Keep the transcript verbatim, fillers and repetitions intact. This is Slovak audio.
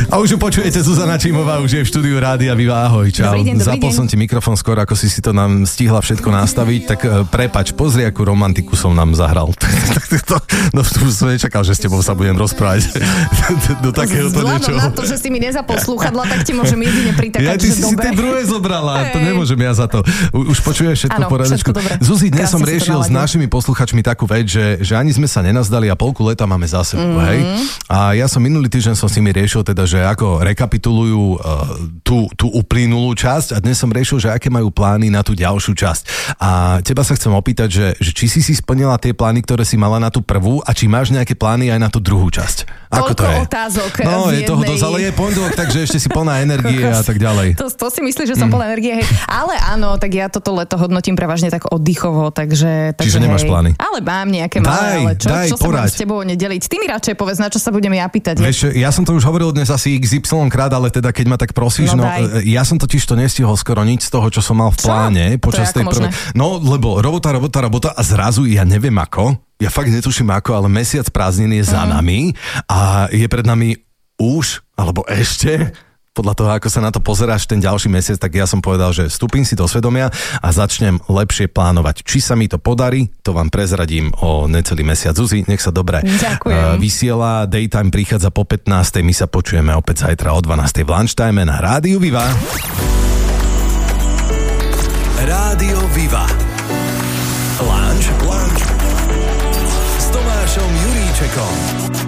A už ju počujete, Zuzana Čímová už je v štúdiu Rádia Viva. Ahoj, čau. Dobrý deň, dobrý Zapol deň. som ti mikrofón skoro, ako si si to nám stihla všetko nastaviť, tak prepač, pozri, akú romantiku som nám zahral. No tu som nečakal, že s tebou sa budem rozprávať do takéhoto niečoho. Vzhľadom na to, že si mi nezapol slúchadla, tak ti môžem jedine pritakať, ja, ty že si dobre. si tie druhé zobrala, Hey. to nemôžem ja za to. U, už počuješ všetko Áno, v poriadku. všetko dobre. Zuzi, dnes Krásne som si to riešil s naladil. našimi posluchačmi takú vec, že, že ani sme sa nenazdali a polku leta máme za sebou, mm-hmm. hej? A ja som minulý týždeň som s nimi riešil teda, že ako rekapitulujú uh, tú, tú uplynulú časť a dnes som riešil, že aké majú plány na tú ďalšiu časť. A teba sa chcem opýtať, že, že či si si splnila tie plány, ktoré si mala na tú prvú a či máš nejaké plány aj na tú druhú časť. Ako Toľko to je? otázok No, v je toho jednej. dosť, ale je pondelok, takže ešte si plná energie a tak ďalej. To, to si myslíš, že som plná energie, hej. Ale áno, tak ja toto leto hodnotím prevažne tak oddychovo, takže... takže Čiže nemáš hej. plány? Ale mám nejaké Daj, malé, ale čo, daj, čo sa budem poraď. s tebou nedeliť? Ty mi radšej povedz, na čo sa budem ja pýtať. Vieš, ja som to už hovoril dnes asi iks ypsilon krát, ale teda keď ma tak prosíš, No no, daj. ja som totiž to nestihol skoro nič z toho, čo som mal v Čo? pláne To počas je tej ako prvej. možné? No, lebo robota, robota, robota a zrazu ja neviem ako, ja fakt netuším ako, ale mesiac prázdnin je za Mhm. nami a je pred nami už, alebo ešte, podľa toho, ako sa na to pozeráš ten ďalší mesiac, tak ja som povedal, že vstúpim si do svedomia a začnem lepšie plánovať. Či sa mi to podarí, to vám prezradím o necelý mesiac. Zuzi, nech sa dobre Ďakujem. uh, vysiela. Daytime prichádza po pätnástej. My sa počujeme opäť zajtra o dvanástej v lunchtime na Rádiu Viva. Rádio Viva. Lunch, lunch s Tomášom Juríčekom.